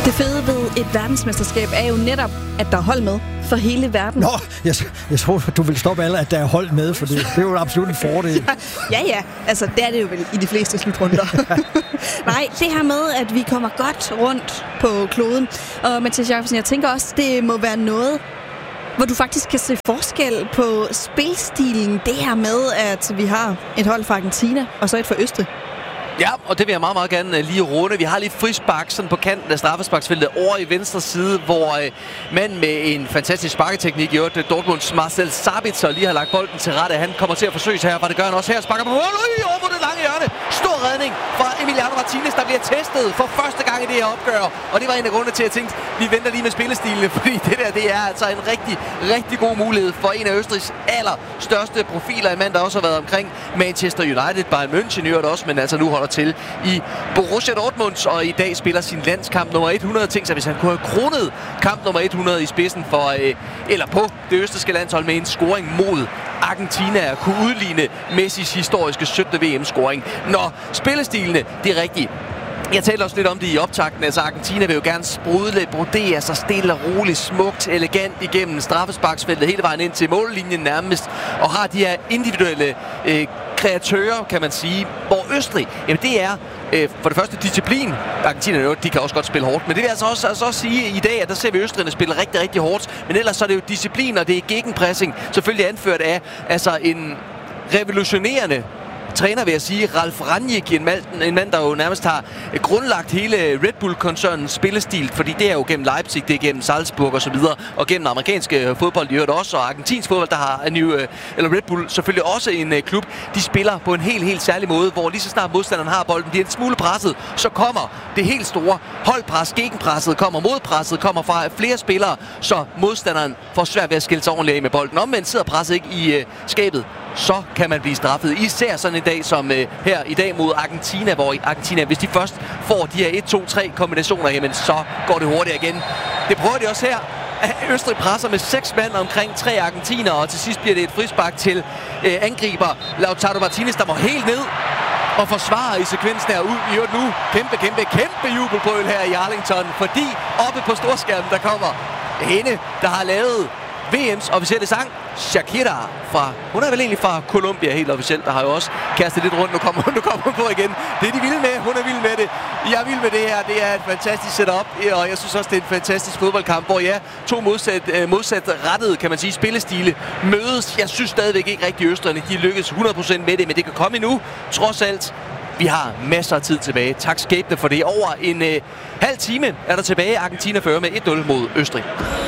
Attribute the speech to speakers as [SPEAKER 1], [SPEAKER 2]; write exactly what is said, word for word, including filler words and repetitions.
[SPEAKER 1] Det fede ved et verdensmesterskab er jo netop, at der er hold med for hele verden.
[SPEAKER 2] Nå, jeg, jeg tror, du vil stoppe alle, at der er hold med, for det, det er jo absolut en fordel.
[SPEAKER 1] Ja, ja. Altså, det er det jo vel i de fleste slutrunder. Nej, det her med, at vi kommer godt rundt på kloden. Og Mathias Jakobsen, jeg tænker også, det må være noget, hvor du faktisk kan se forskel på spilstilen. Det her med, at vi har et hold fra Argentina, og så et fra Østrig.
[SPEAKER 3] Ja, og det vil jeg meget, meget gerne lige runde. Vi har lige frispark sådan på kanten af straffesparksfeltet over i venstre side, hvor øh, manden med en fantastisk sparketeknik i øvrigt, Dortmunds Marcel Sabitzer, lige har lagt bolden til rette. Han kommer til at forsøge her, og det gør han også her. Sparker på mål, over på det lange hjørne. Stor redning fra Emiliano Martinez, der bliver testet for første gang i det her opgør. Og det var en af grundene til, at jeg tænkte, vi venter lige med spillestilene, fordi det der, det er altså en rigtig, rigtig god mulighed for en af Østrigs allerstørste profiler. En mand, der også har været omkring Manchester United, Bayern München i øvrigt også, men altså nu holder til i Borussia Dortmund, og i dag spiller sin landskamp nummer hundrede. Tænk sig, hvis han kunne have kronet kamp nummer hundrede i spidsen for, øh, eller på det østrigske landshold med en scoring mod Argentina, at kunne udligne Messis historiske syttende V M-scoring. Når spillestilene, det er rigtigt. Jeg talte også lidt om det i optakten. Altså Argentina vil jo gerne sprudle, brodere sig stille og roligt, smukt, elegant igennem straffesparksfeltet hele vejen ind til mållinjen nærmest, og har de her individuelle øh, kreatører, kan man sige, hvor Østrig, jamen det er øh, for det første disciplin. Argentina, de kan også godt spille hårdt, men det vil altså også, altså også sige i dag, at der ser vi Østrigerne spille rigtig, rigtig hårdt, men ellers så er det jo disciplin, og det er gegenpressing, selvfølgelig anført af altså en revolutionerende træner, vil jeg sige, Ralf Rangnick, en mand, en mand, der jo nærmest har grundlagt hele Red Bull-koncernens spillestil, fordi det er jo gennem Leipzig, det er gennem Salzburg og så videre, og gennem amerikanske fodbold i øvrigt også, og argentinsk fodbold, der har en ny, eller Red Bull selvfølgelig også en klub. De spiller på en helt, helt særlig måde, hvor lige så snart modstanderen har bolden, bliver en smule presset, så kommer det helt store holdpres, gegenpresset kommer, modpresset kommer fra flere spillere, så modstanderen får svært ved at skille sig ordentligt af med bolden. Omvendt sidder presset ikke i uh, skabet, så kan man blive straffet. Især sådan en dag som øh, her i dag mod Argentina, hvor Argentina, hvis de først får de her et to tre kombinationer, jamen så går det hurtigt igen. Det prøver de også her. Østrig presser med seks mand omkring tre argentiner, og til sidst bliver det et frispark til øh, angriber Lautaro Martinez, der må helt ned og forsvarer i sekvensen her ud i øvrigt nu. Kæmpe, kæmpe, kæmpe jubelbrøl her i Arlington, fordi oppe på storskærmen, der kommer hende, der har lavet V M's officielle sang, Shakira fra, hun er vel egentlig fra Colombia helt officielt, der har jo også kastet lidt rundt, nu kommer, nu kommer hun på igen. Det er de vilde med, hun er vild med det. Jeg er vild med det her, det er et fantastisk setup, og jeg synes også, det er en fantastisk fodboldkamp, hvor ja, to modsat, modsat rettede, kan man sige, spillestile mødes. Jeg synes stadigvæk ikke rigtig, Østrigerne, de lykkes hundrede procent med det, men det kan komme endnu, trods alt. Vi har masser af tid tilbage. Tak skæbne for det. Over en øh, halv time er der tilbage. Argentina fører med et nul mod Østrig.